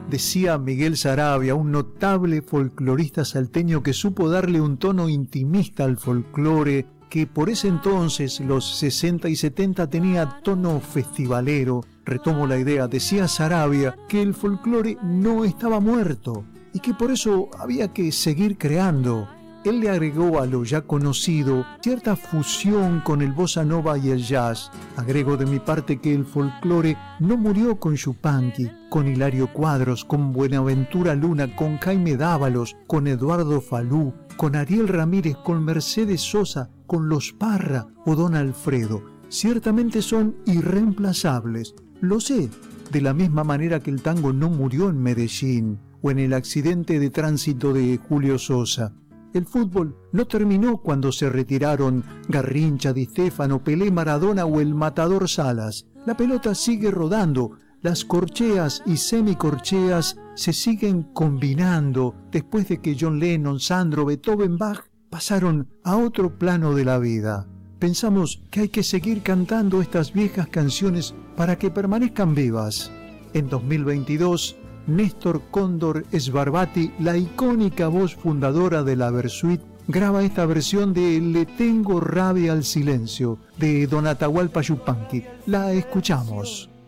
decía Miguel Saravia, un notable folclorista salteño que supo darle un tono intimista al folclore, que por ese entonces, los 60 y 70, tenía tono festivalero. Retomo la idea, decía Saravia que el folclore no estaba muerto y que por eso había que seguir creando. Él le agregó a lo ya conocido cierta fusión con el bossa nova y el jazz. Agrego de mi parte que el folclore no murió con Yupanqui, con Hilario Cuadros, con Buenaventura Luna, con Jaime Dávalos, con Eduardo Falú, con Ariel Ramírez, con Mercedes Sosa, con Los Parra o Don Alfredo. Ciertamente son irreemplazables. Lo sé, de la misma manera que el tango no murió en Medellín o en el accidente de tránsito de Julio Sosa. El fútbol no terminó cuando se retiraron Garrincha, Di Stéfano, Pelé, Maradona o el Matador Salas. La pelota sigue rodando, las corcheas y semicorcheas se siguen combinando después de que John Lennon, Sandro, Beethoven, Bach pasaron a otro plano de la vida. Pensamos que hay que seguir cantando estas viejas canciones para que permanezcan vivas. En 2022, Néstor Cóndor Sbarbati, la icónica voz fundadora de la Versuit, graba esta versión de Le tengo rabia al silencio, de Don Atahualpa Yupanqui. La escuchamos.